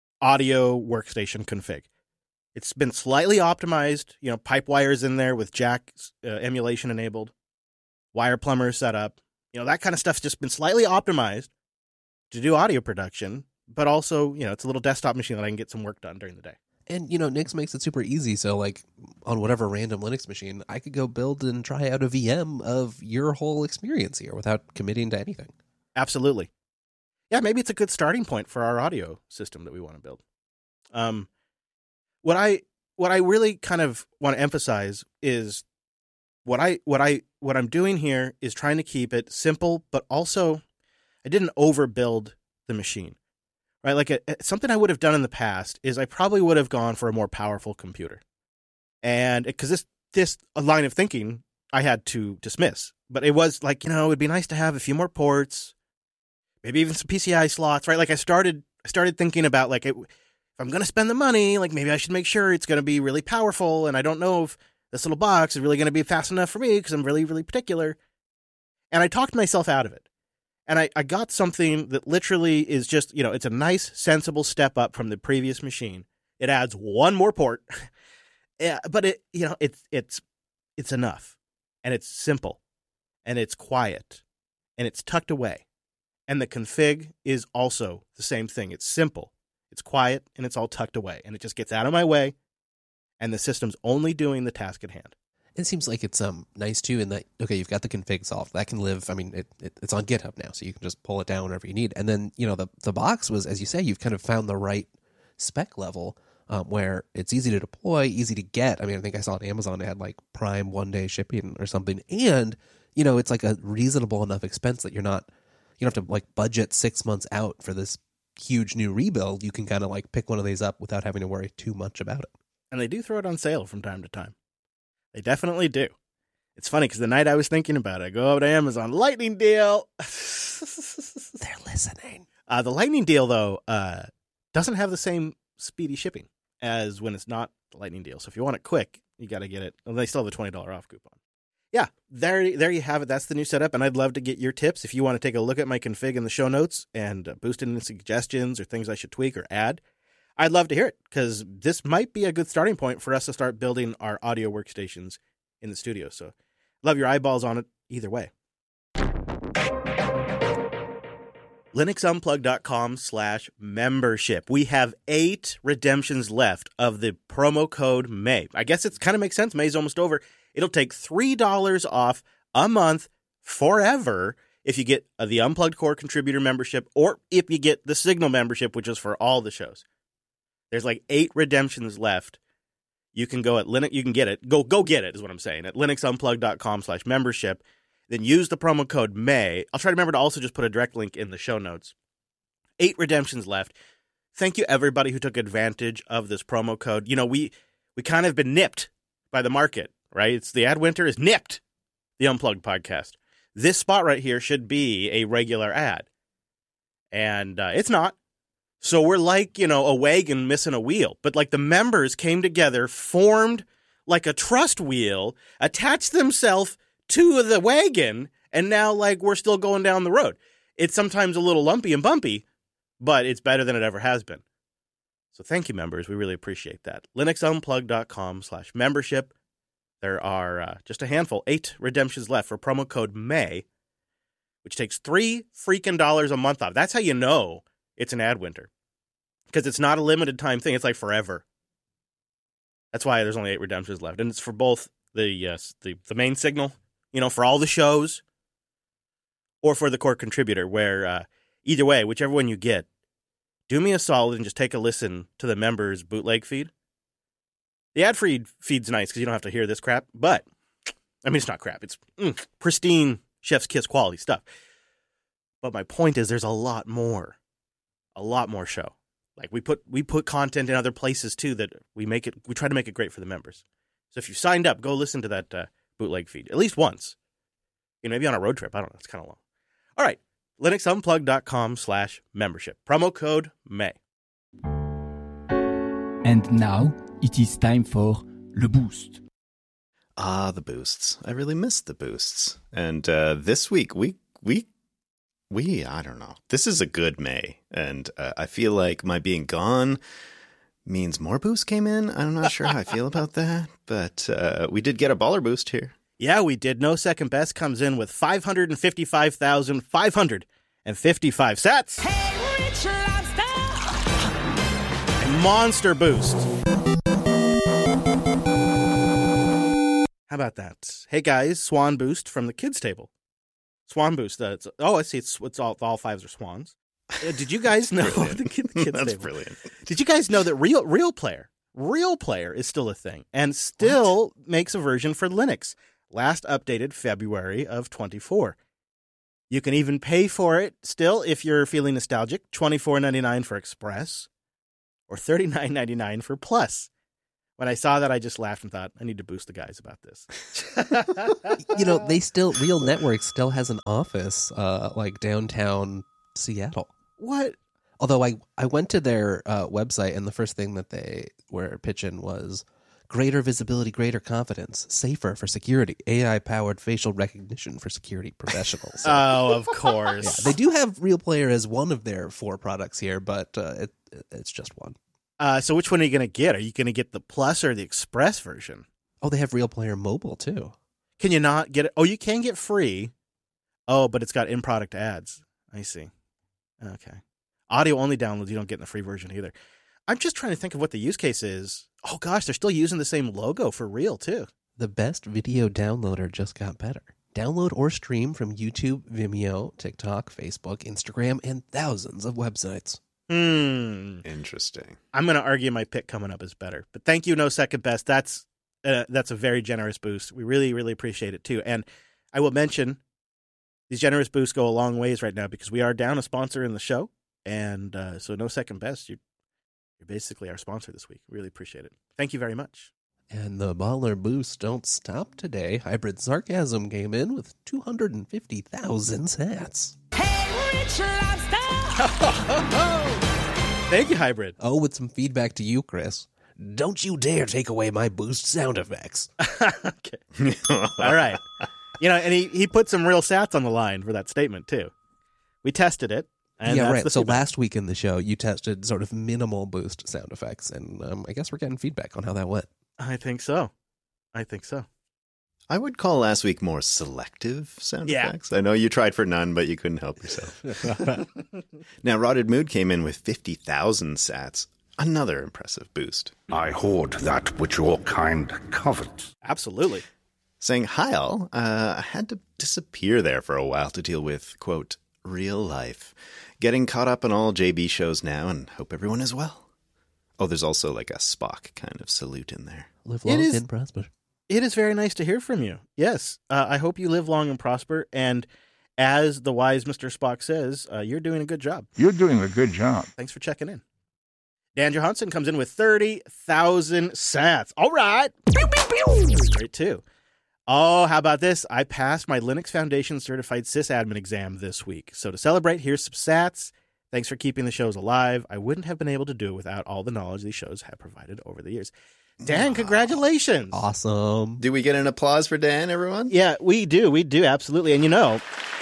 audio workstation config. It's been slightly optimized, you know, pipe wires in there with jack uh, emulation enabled, wire plumbers set up, you know, that kind of stuff's just been slightly optimized to do audio production, but also, you know, it's a little desktop machine that I can get some work done during the day. And you know, Nix makes it super easy. So like on whatever random Linux machine, I could go build and try out a V M of your whole experience here without committing to anything. Absolutely. Yeah, maybe it's a good starting point for our audio system that we want to build. Um, what I what I really kind of want to emphasize is what I what I what I'm doing here is trying to keep it simple, but also I didn't overbuild the machine, right? Like a, something I would have done in the past is I probably would have gone for a more powerful computer. And because this, this a line of thinking I had to dismiss, but it was like, you know, it'd be nice to have a few more ports, maybe even some P C I slots, right? Like I started, I started thinking about like, it, if I'm going to spend the money, like maybe I should make sure it's going to be really powerful. And I don't know if this little box is really going to be fast enough for me because I'm really, really particular. And I talked myself out of it. And I, I got something that literally is just, you know, it's a nice, sensible step up from the previous machine. It adds one more port, yeah, but it, you know, it's, it's, it's enough, and it's simple, and it's quiet, and it's tucked away. And the config is also the same thing. It's simple, it's quiet, and it's all tucked away, and it just gets out of my way. And the system's only doing the task at hand. It seems like it's um nice too in that, okay, you've got the config solved. That can live, I mean, it, it it's on GitHub now, so you can just pull it down whenever you need. And then, you know, the, the box was, as you say, you've kind of found the right spec level um, where it's easy to deploy, easy to get. I mean, I think I saw on Amazon it had like Prime one-day shipping or something. And, you know, it's like a reasonable enough expense that you're not, you don't have to like budget six months out for this huge new rebuild. You can kind of like pick one of these up without having to worry too much about it. And they do throw it on sale from time to time. They definitely do. It's funny because the night I was thinking about it, I go over to Amazon, lightning deal. They're listening. Uh, the lightning deal, though, uh, doesn't have the same speedy shipping as when it's not the lightning deal. So if you want it quick, you got to get it. Well, they still have a twenty dollars off coupon. Yeah, there, there you have it. That's the new setup. And I'd love to get your tips. If you want to take a look at my config in the show notes and uh, boost in any suggestions or things I should tweak or add, I'd love to hear it, because this might be a good starting point for us to start building our audio workstations in the studio. So love your eyeballs on it either way. linuxunplug.com slash membership. We have eight redemptions left of the promo code May. I guess it kind of makes sense. May's almost over. It'll take three dollars off a month forever if you get the Unplugged Core Contributor membership, or if you get the Signal membership, which is for all the shows. There's like eight redemptions left. You can go at Linux. You can get it. Go go get it is what I'm saying at linuxunplug.com slash membership. Then use the promo code May. I'll try to remember to also just put a direct link in the show notes. Eight redemptions left. Thank you everybody who took advantage of this promo code. You know, we we kind of been nipped by the market, right? It's the ad winter is nipped. The Unplugged podcast. This spot right here should be a regular ad, and uh, it's not. So we're like, you know, a wagon missing a wheel. But like the members came together, formed like a trust wheel, attached themselves to the wagon, and now like we're still going down the road. It's sometimes a little lumpy and bumpy, but it's better than it ever has been. So thank you, members. We really appreciate that. linuxunplug.com slash membership. There are uh, just a handful, eight redemptions left for promo code May, which takes three freaking dollars a month off. That's how you know it's an ad winter, because it's not a limited time thing. It's like forever. That's why there's only eight redemptions left. And it's for both the yes, the, the main Signal, you know, for all the shows, or for the core contributor, where uh, either way, whichever one you get, do me a solid and just take a listen to the members' bootleg feed. The ad-free feed's nice because you don't have to hear this crap, but, I mean, it's not crap. It's mm, pristine chef's kiss quality stuff. But my point is there's a lot more. A lot more show. Like we put we put content in other places too that we make it we try to make it great for the members. So if you signed up, go listen to that uh, bootleg feed at least once. You know, maybe on a road trip. I don't know. It's kind of long. All right. linuxunplug.com slash membership. Promo code May. And now it is time for Le Boost. Ah, the boosts. I really missed the boosts. And uh, this week, we we We, I don't know. This is a good May, and uh, I feel like my being gone means more boost came in. I'm not sure how I feel about that, but uh, we did get a baller boost here. Yeah, we did. No Second Best comes in with five hundred fifty-five thousand five hundred fifty-five sats. Hey, Rich Lobster! A monster boost. How about that? Hey guys, Swan boost from the kids table. Swan boost. Uh, it's, oh, I see. It's, it's all all fives are swans. Uh, did you guys know the, kid, the kids That's table? brilliant. Did you guys know that real real player, real player is still a thing and still what? makes a version for Linux? Last updated February of twenty-four. You can even pay for it still if you're feeling nostalgic. twenty-four ninety-nine for Express or thirty-nine ninety-nine for Plus. When I saw that, I just laughed and thought, I need to boost the guys about this. You know, they still, Real Networks still has an office, uh, like downtown Seattle. What? Although I, I went to their uh, website, and the first thing that they were pitching was greater visibility, greater confidence, safer for security, A I-powered facial recognition for security professionals. So, Oh, of course. yeah, they do have Real Player as one of their four products here, but uh, it, it's just one. Uh, so which one are you going to get? Are you going to get the Plus or the Express version? Oh, they have Real Player Mobile, too. Can you not get it? Oh, you can get free. Oh, but it's got in-product ads. I see. Okay. Audio-only downloads you don't get in the free version either. I'm just trying to think of what the use case is. Oh, gosh, they're still using the same logo for Real, too. The best video downloader just got better. Download or stream from YouTube, Vimeo, TikTok, Facebook, Instagram, and thousands of websites. Hmm. Interesting. I'm going to argue my pick coming up is better. But thank you, No Second Best. That's uh, that's a very generous boost. We really, really appreciate it, too. And I will mention these generous boosts go a long ways right now because we are down a sponsor in the show. And uh, so No Second Best, you're, you're basically our sponsor this week. Really appreciate it. Thank you very much. And the baller boosts don't stop today. Hybrid Sarcasm came in with two hundred fifty thousand sats. Hey, Rich Lobster! Thank you, Hybrid. Oh, with some feedback to you, Chris. Don't you dare take away my boost sound effects. Okay. All right. You know, and he, he put some real sats on the line for that statement, too. We tested it. And yeah, that's right. the So feedback. last week in the show, you tested sort of minimal boost sound effects, and um, I guess we're getting feedback on how that went. I think so. I think so. I would call last week more selective sound Yeah. effects. I know you tried for none, but you couldn't help yourself. Now, Rotted Mood came in with fifty thousand sats. Another impressive boost. I hoard that which your kind covets. Absolutely. Saying, hi all, uh, I had to disappear there for a while to deal with, quote, real life. Getting caught up on all J B shows now and hope everyone is well. Oh, there's also like a Spock kind of salute in there. Live It long is- and prosper. It is very nice to hear from you. Yes. Uh, I hope you live long and prosper. And as the wise Mister Spock says, uh, you're doing a good job. You're doing a good job. Thanks for checking in. Dan Johansson comes in with thirty thousand sats. All right. Pew, pew, pew. That's great, too. Oh, how about this? I passed my Linux Foundation Certified Sysadmin exam this week. So to celebrate, here's some sats. Thanks for keeping the shows alive. I wouldn't have been able to do it without all the knowledge these shows have provided over the years. Dan, congratulations. Awesome. Do we get an applause for Dan, everyone? Yeah, we do. We do, absolutely. And you know,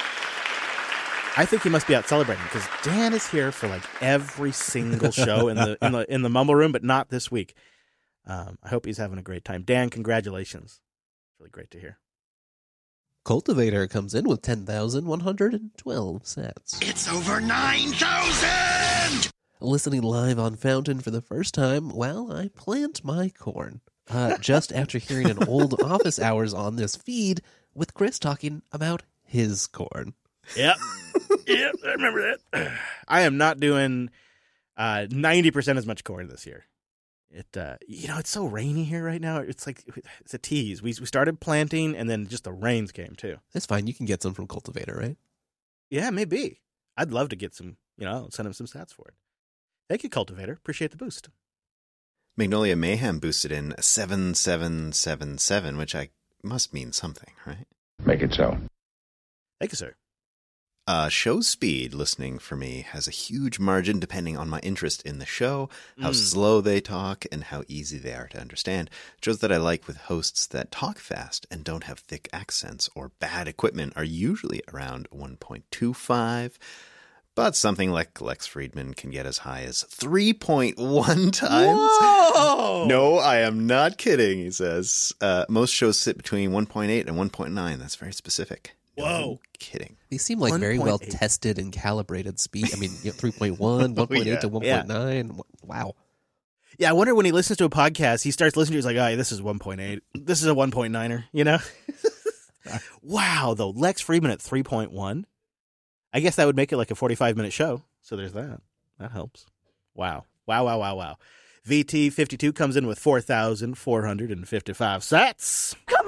I think he must be out celebrating because Dan is here for like every single show in the in the in the Mumble Room, but not this week. Um, I hope he's having a great time. Dan, congratulations. It's really great to hear. Cultivator comes in with ten thousand one hundred twelve sats. It's over nine thousand! Listening live on Fountain for the first time while I plant my corn. Uh, just after hearing an old office hours on this feed with Chris talking about his corn. Yep. Yep, I remember that. I am not doing uh, ninety percent as much corn this year. It, uh, you know, it's so rainy here right now. It's like, it's a tease. We we started planting and then just the rains came too. It's fine. You can get some from Cultivator, right? Yeah, maybe. I'd love to get some, you know, send him some stats for it. Thank you, Cultivator. Appreciate the boost. Magnolia Mayhem boosted in seven seven seven seven, which I must mean something, right? Make it so. Thank you, sir. Uh, show speed listening for me has a huge margin depending on my interest in the show, how Mm. slow they talk, and how easy they are to understand. Shows that I like with hosts that talk fast and don't have thick accents or bad equipment are usually around one point two five, but something like Lex Friedman can get as high as three point one times. Whoa! No, I am not kidding, he says. Uh, most shows sit between one point eight and one point nine. That's very specific. No Whoa. kidding. They seem like very well one point eight. tested and calibrated speed. I mean, you know, three point one, one point eight yeah. to one point nine. Wow. Yeah, I wonder when he listens to a podcast, he starts listening to it, he's like, oh, yeah, this is one point eight. This is a one point niner, you know? Wow, though. Lex Friedman at three point one. I guess that would make it like a forty-five minute show. So there's that. That helps. Wow. Wow, wow, wow, wow. V T fifty-two comes in with four thousand four hundred fifty-five sats. Come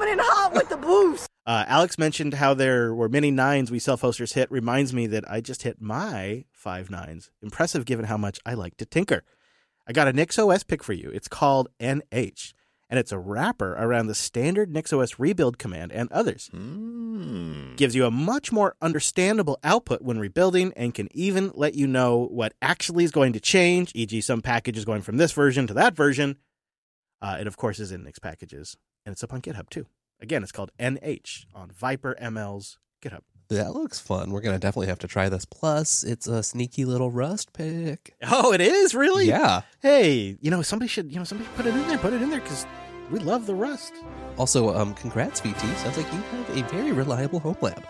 coming in hot with the boost. Uh, Alex mentioned how there were many nines we self-hosters hit. Reminds me that I just hit my five nines. Impressive given how much I like to tinker. I got a NixOS pick for you. It's called N H, and it's a wrapper around the standard NixOS rebuild command and others. Mm. Gives you a much more understandable output when rebuilding and can even let you know what actually is going to change, for example some packages going from this version to that version. Uh, it, of course, is in Nix packages, and it's up on GitHub, too. Again, it's called N H on Viper M L's GitHub. That looks fun. We're going to definitely have to try this. Plus, it's a sneaky little Rust pick. Oh, it is? Really? Yeah. Hey, you know, somebody should, you know, somebody put it in there. Put it in there because we love the Rust. Also, um, congrats, V T. Sounds like you have a very reliable home lab.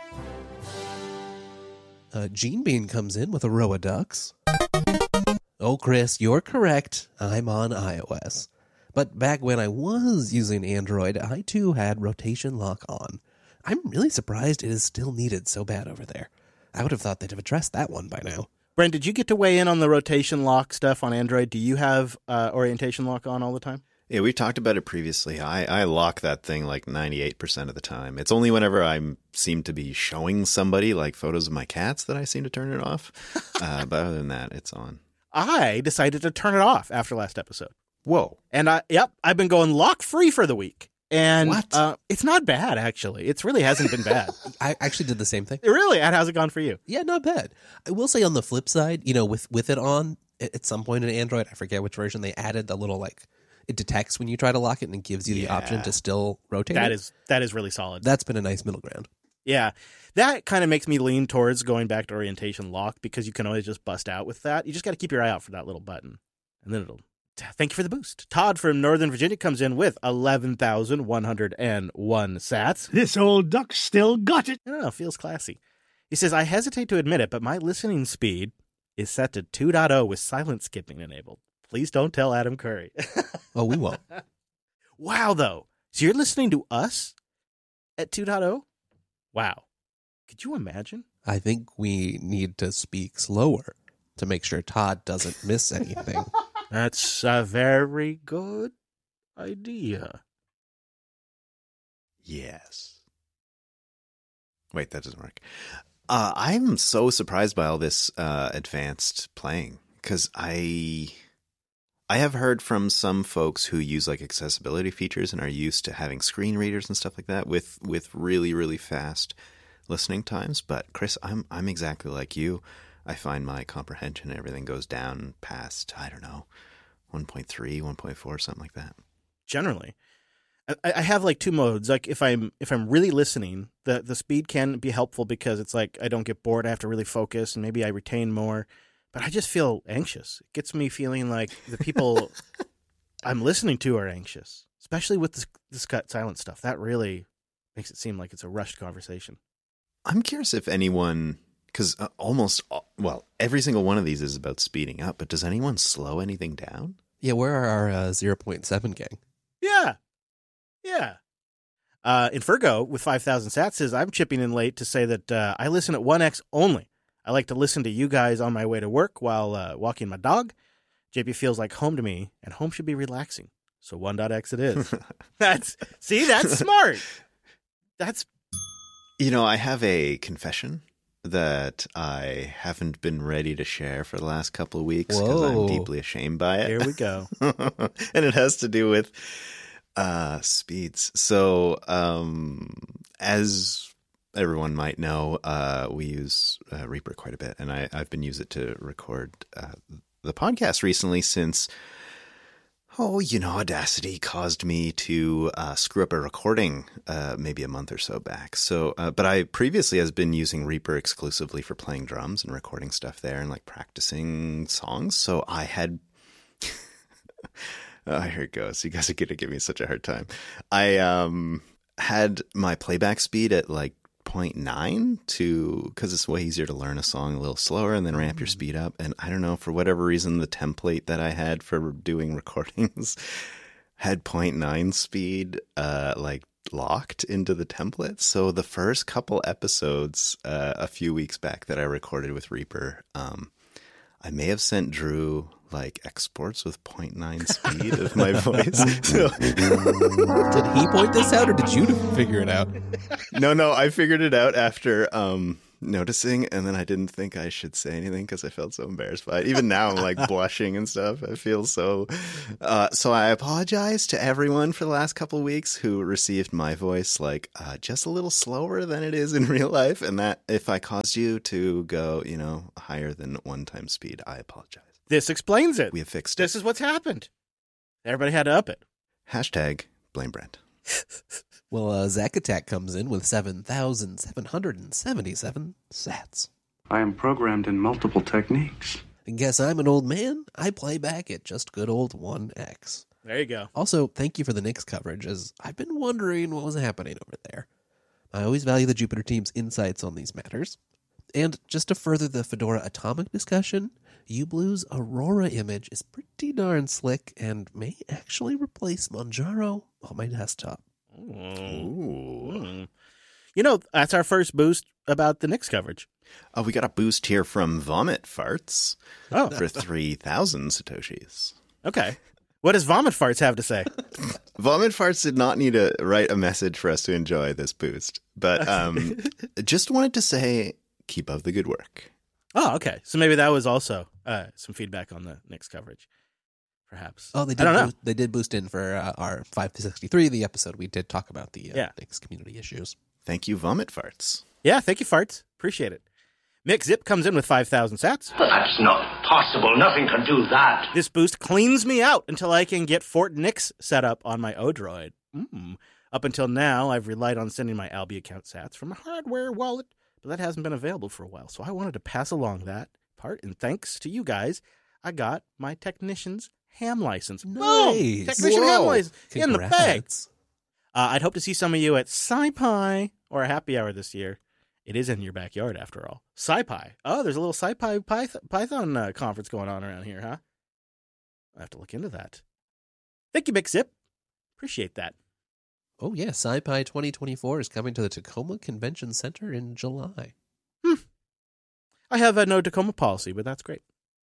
Uh, Gene Bean comes in with a row of ducks. Oh, Chris, you're correct. I'm on iOS. But back when I was using Android, I too had rotation lock on. I'm really surprised it is still needed so bad over there. I would have thought they'd have addressed that one by now. Brent, did you get to weigh in on the rotation lock stuff on Android? Do you have uh, orientation lock on all the time? Yeah, we talked about it previously. I, I lock that thing like ninety-eight percent of the time. It's only whenever I seem to be showing somebody like photos of my cats that I seem to turn it off. Uh, but other than that, it's on. I decided to turn it off after last episode. Whoa. And I, yep, I've been going lock free for the week. And What? Uh, it's not bad, actually. It really hasn't been bad. I actually did the same thing. Really? And how's it gone for you? Yeah, not bad. I will say on the flip side, you know, with, with it on, at at some point in Android, I forget which version, they added the little, like, it detects when you try to lock it and it gives you the Yeah. option to still rotate That it. is that is really solid. That's been a nice middle ground. Yeah. That kind of makes me lean towards going back to orientation lock because you can always just bust out with that. You just got to keep your eye out for that little button. And then it'll... Thank you for the boost. Todd from Northern Virginia comes in with eleven thousand one hundred one sats. This old duck still got it. I don't know, feels classy. He says, I hesitate to admit it, but my listening speed is set to two point oh with silent skipping enabled. Please don't tell Adam Curry. Oh, we won't. Wow, though. So you're listening to us at two point oh? Wow. Could you imagine? I think we need to speak slower to make sure Todd doesn't miss anything. That's a very good idea. Yes. Wait, that doesn't work. Uh, I'm so surprised by all this uh, advanced playing because I I have heard from some folks who use like accessibility features and are used to having screen readers and stuff like that with with really really fast listening times. But Chris, I'm I'm exactly like you. I find my comprehension and everything goes down past, I don't know, one point three, one point four, something like that. Generally. I, I have like two modes. Like if I'm if I'm really listening, the, the speed can be helpful because it's like I don't get bored. I have to really focus and maybe I retain more. But I just feel anxious. It gets me feeling like the people I'm listening to are anxious, especially with this, this cut silent stuff. That really makes it seem like it's a rushed conversation. I'm curious if anyone... Because uh, almost, all, well, every single one of these is about speeding up, but does anyone slow anything down? Yeah, where are our uh, zero point seven gang? Yeah. Yeah. Uh, Infergo with five thousand sats says, I'm chipping in late to say that uh, I listen at one X only. I like to listen to you guys on my way to work while uh, walking my dog. J P feels like home to me, and home should be relaxing. So one X it is. That's see, that's smart. That's... You know, I have a confession that I haven't been ready to share for the last couple of weeks because I'm Whoa. deeply ashamed by it. Here we go. And it has to do with uh, speeds. So, um, as everyone might know, uh, we use uh, Reaper quite a bit, and I, I've been using it to record uh, the podcast recently since... Oh, you know, Audacity caused me to uh, screw up a recording uh, maybe a month or so back. So, uh, but I previously has been using Reaper exclusively for playing drums and recording stuff there and like practicing songs. So I had, oh, here it goes. You guys are gonna give me such a hard time. I um had my playback speed at like zero point nine to because it's way easier to learn a song a little slower and then ramp your speed up. And I don't know, for whatever reason, the template that I had for doing recordings had zero point nine speed uh like locked into the template. So the first couple episodes uh, a few weeks back that I recorded with Reaper, um I may have sent Drew like exports with zero point nine speed of my voice. So, Did he point this out, or did you figure it out? no, no, I figured it out after um, noticing, and then I didn't think I should say anything because I felt so embarrassed by it. Even now, I'm like blushing and stuff. I feel so. Uh, so I apologize to everyone for the last couple of weeks who received my voice like uh, just a little slower than it is in real life, and that if I caused you to go, you know, higher than one time speed, I apologize. This explains it. We have fixed This it. is what's happened. Everybody had to up it. Hashtag blame Brent. Well, uh, Zack Attack comes in with seven thousand seven hundred seventy-seven sats. I am programmed in multiple techniques. And guess I'm an old man? I play back at just good old one X. There you go. Also, thank you for the Knicks coverage, as I've been wondering what was happening over there. I always value the Jupiter team's insights on these matters. And just to further the Fedora Atomic discussion, uBlue's Aurora image is pretty darn slick and may actually replace Manjaro on my desktop. Ooh. Mm. You know, that's our first boost about the Knicks coverage. Oh, we got a boost here from Vomit Farts Oh, for three thousand Satoshis. okay. What does Vomit Farts have to say? Vomit Farts did not need to write a message for us to enjoy this boost, but um, just wanted to say, keep up the good work. Oh, okay. So maybe that was also uh, some feedback on the Knicks coverage, perhaps. Oh, they I did. don't know. Boost, they did boost in for uh, our five sixty-three, the episode we did talk about the uh, Yeah. Knicks community issues. Thank you, Vomit Farts. Yeah, thank you, Farts. Appreciate it. Mick Zip comes in with five thousand sats. That's not possible. Nothing can do that. This boost cleans me out until I can get Fort Nix set up on my Odroid. Mm. Up until now, I've relied on sending my Albi account sats from a hardware wallet, but that hasn't been available for a while. So I wanted to pass along that part, and thanks to you guys, I got my Technician's ham license. Boom! Nice. Technician ham Whoa. license in the bag. Congrats. Uh, I'd hope to see some of you at SciPi or a happy hour this year. It is in your backyard, after all. SciPi. Oh, there's a little SciPi Python, Python uh, conference going on around here, huh? I'll have to look into that. Thank you, Big Zip. Appreciate that. Oh, yeah. SciPi twenty twenty-four is coming to the Tacoma Convention Center in July. Hmm. I have a no Tacoma policy, but that's great.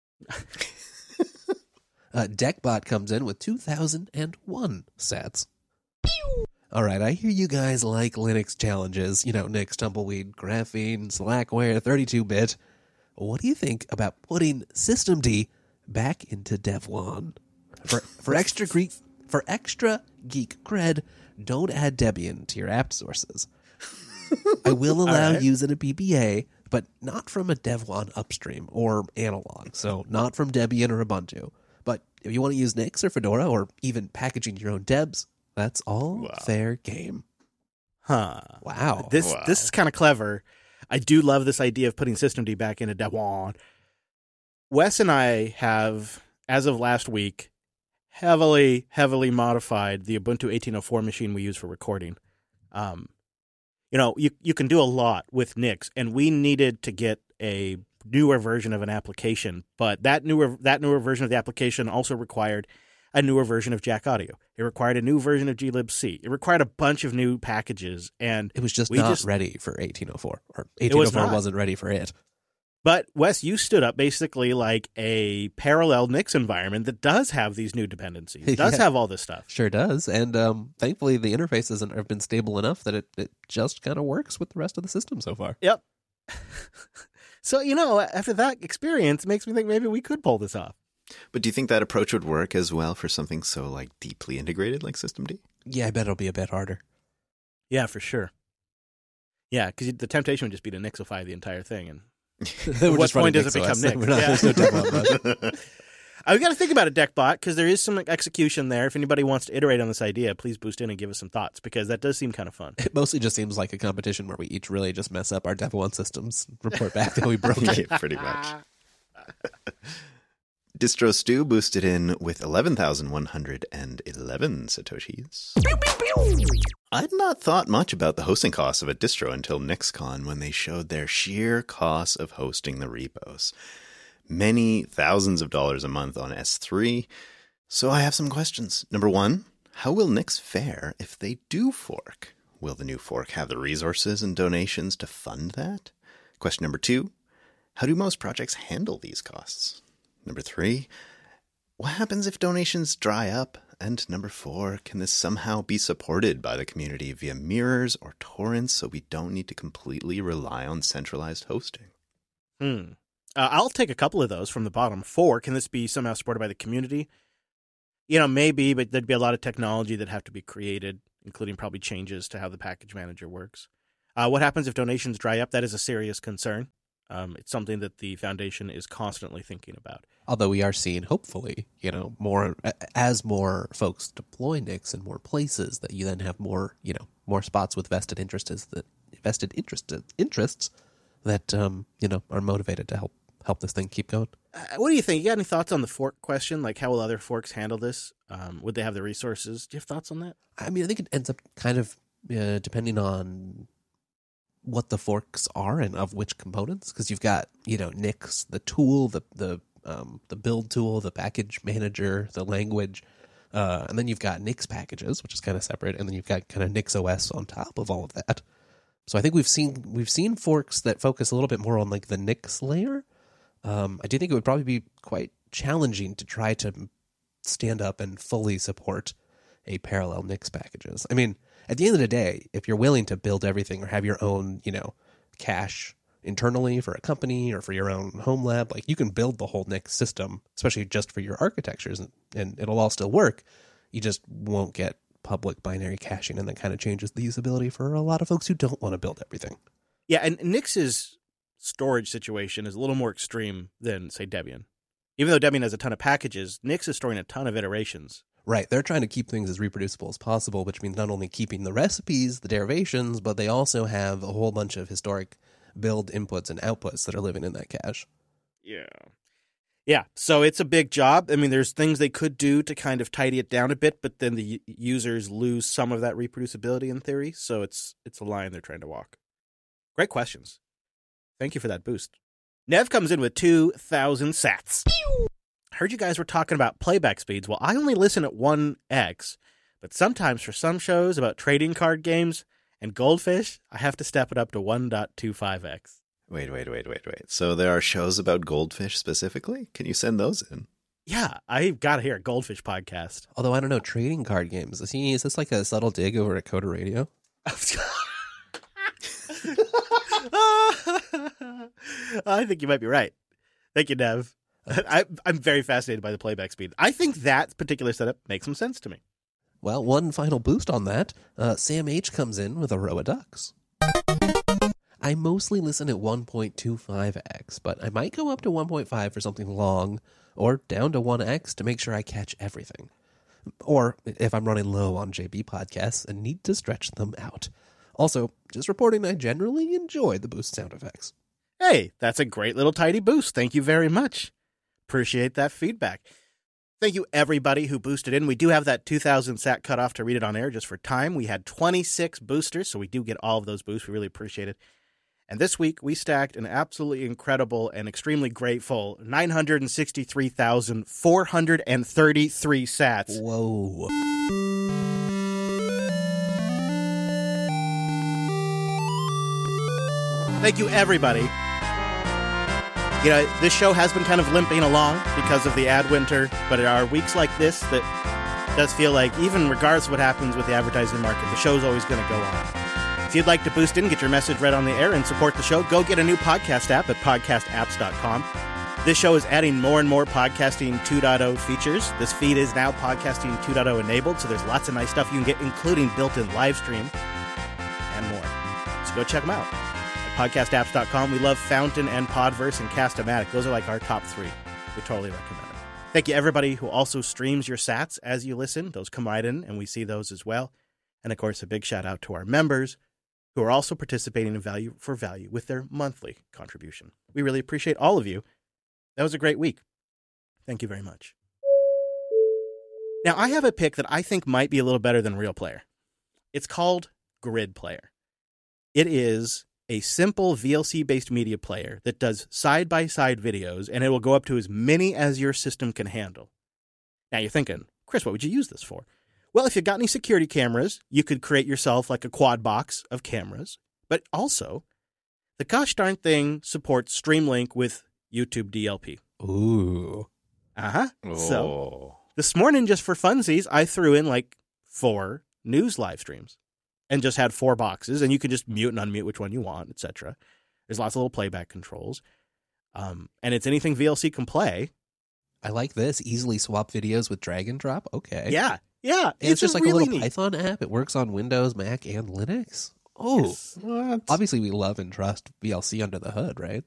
Uh, Deckbot comes in with two thousand one sats. All right, I hear you guys like Linux challenges. You know, Nix, Tumbleweed, Graphene, Slackware, thirty-two bit. What do you think about putting systemd back into Devuan? For for extra Greek, for extra geek cred, don't add Debian to your apt sources. I will allow right. using a P P A, but not from a Devuan upstream or analog. So not from Debian or Ubuntu. But if you want to use Nix or Fedora or even packaging your own Debs, that's all Wow. fair game. Huh. Wow. This Wow. this is kind of clever. I do love this idea of putting systemd back into Devuan. Wes and I have, as of last week, heavily, heavily modified the Ubuntu eighteen oh four machine we use for recording. Um, you know, you you can do a lot with Nix, and we needed to get a newer version of an application, but that newer that newer version of the application also required a newer version of Jack Audio. It required a new version of glibc. It required a bunch of new packages, and It was just we not just- ready for eighteen oh four. Or was eighteen oh four not. wasn't ready for it. But Wes, you stood up basically like a parallel Nix environment that does have these new dependencies. It does Yeah. have all this stuff. Sure does. And um, thankfully, the interface hasn't have been stable enough that it, it just kind of works with the rest of the system so far. Yep. So, you know, after that experience, it makes me think maybe we could pull this off. But do you think that approach would work as well for something so like deeply integrated like systemd? Yeah, I bet it'll be a bit harder. Yeah, for sure. Yeah, because the temptation would just be to Nixify the entire thing. And We're what just running point does it NixOS. become Nix? We're not, Yeah. There's no demo on that. I've got to think about it, Deckbot, because there is some execution there. If anybody wants to iterate on this idea, please boost in and give us some thoughts, because that does seem kind of fun. It mostly just seems like a competition where we each really just mess up our Dev one systems, report back that we broke it. Yeah, pretty much. Distro Stew boosted in with eleven thousand one hundred eleven Satoshis. I'd not thought much about the hosting costs of a distro until NixCon when they showed their sheer costs of hosting the repos. Many thousands of dollars a month on S three. So I have some questions. Number one, how will Nix fare if they do fork? Will the new fork have the resources and donations to fund that? Question number two, how do most projects handle these costs? Number three, what happens if donations dry up? And number four, can this somehow be supported by the community via mirrors or torrents so we don't need to completely rely on centralized hosting? Hmm. Uh, I'll take a couple of those from the bottom. Four, can this be somehow supported by the community? You know, maybe, but there'd be a lot of technology that have to be created, including probably changes to how the package manager works. Uh, what happens if donations dry up? That is a serious concern. Um, it's something that the foundation is constantly thinking about. Although we are seeing, hopefully, you know, more as more folks deploy N I Cs in more places, that you then have more, you know, more spots with vested interests that vested interest, interests that um, you know, are motivated to help help this thing keep going. Uh, what do you think? You got any thoughts on the fork question? Like, how will other forks handle this? Um, would they have the resources? Do you have thoughts on that? I mean, I think it ends up kind of uh, depending on what the forks are and of which components, because you've got, you know, N I X, the tool, the the um, the build tool, the package manager, the language, uh, and then you've got N I X packages, which is kind of separate, and then you've got kind of N I X O S on top of all of that. So I think we've seen we've seen forks that focus a little bit more on like the N I X layer. Um, I do think it would probably be quite challenging to try to stand up and fully support a parallel N I X packages. I mean, at the end of the day, if you're willing to build everything or have your own, you know, cache internally for a company or for your own home lab, like you can build the whole N I X system, especially just for your architectures, and, and it'll all still work. You just won't get public binary caching, and that kind of changes the usability for a lot of folks who don't want to build everything. Yeah, and N I X's storage situation is a little more extreme than, say, Debian. Even though Debian has a ton of packages, N I X is storing a ton of iterations. Right. They're trying to keep things as reproducible as possible, which means not only keeping the recipes, the derivations, but they also have a whole bunch of historic build inputs and outputs that are living in that cache. Yeah. Yeah, so it's a big job. I mean, there's things they could do to kind of tidy it down a bit, but then the users lose some of that reproducibility in theory, so it's it's a line they're trying to walk. Great questions. Thank you for that boost. Nev comes in with two thousand sats. I heard you guys were talking about playback speeds. Well, I only listen at one x, but sometimes for some shows about trading card games and Goldfish, I have to step it up to one point two five x. Wait, wait, wait, wait, wait. So there are shows about Goldfish specifically? Can you send those in? Yeah, I've got to hear a Goldfish podcast. Although, I don't know, trading card games. Is, he, is this like a subtle dig over at Coda Radio? I think you might be right. Thank you, Nev. I, I'm very fascinated by the playback speed. I think that particular setup makes some sense to me. Well, one final boost on that. Uh, Sam H comes in with a row of ducks. I mostly listen at one point two five x, but I might go up to one point five for something long, or down to one x to make sure I catch everything. Or if I'm running low on J B podcasts and need to stretch them out. Also, just reporting I generally enjoy the boost sound effects. Hey, that's a great little tidy boost. Thank you very much. Appreciate that feedback. Thank you, everybody who boosted in. We do have that two thousand sat cutoff to read it on air just for time. We had twenty-six boosters, so we do get all of those boosts. We really appreciate it. And this week, we stacked an absolutely incredible and extremely grateful nine hundred sixty-three thousand four hundred thirty-three sats. Whoa. Thank you, everybody. You know, this show has been kind of limping along because of the ad winter, but there are weeks like this that does feel like, even regardless of what happens with the advertising market, the show's always going to go on. If you'd like to boost in, get your message read on the air, and support the show, go get a new podcast app at podcast apps dot com. This show is adding more and more Podcasting two point oh features. This feed is now Podcasting two point oh enabled, so there's lots of nice stuff you can get, including built-in live stream and more. So go check them out. podcast apps dot com. We love Fountain and Podverse and Cast-O-Matic. Those are like our top three. We totally recommend them. Thank you, everybody who also streams your sats as you listen. Those come right in, and we see those as well. And, of course, a big shout-out to our members who are also participating in Value for Value with their monthly contribution. We really appreciate all of you. That was a great week. Thank you very much. Now, I have a pick that I think might be a little better than Real Player. It's called Grid Player. It is a simple V L C-based media player that does side-by-side videos, and it will go up to as many as your system can handle. Now you're thinking, Chris, what would you use this for? Well, if you've got any security cameras, you could create yourself like a quad box of cameras. But also, the gosh darn thing supports Streamlink with YouTube D L P. Ooh. Uh-huh. Oh. So this morning, just for funsies, I threw in like four news live streams and just had four boxes, and you could just mute and unmute which one you want, et cetera. There's lots of little playback controls. Um, and it's anything V L C can play. I like this. Easily swap videos with drag and drop. Okay. Yeah. Yeah. And it's, just like really a little neat. Python app. It works on Windows, Mac, and Linux. Oh, Yes. What? obviously we love and trust V L C under the hood, right?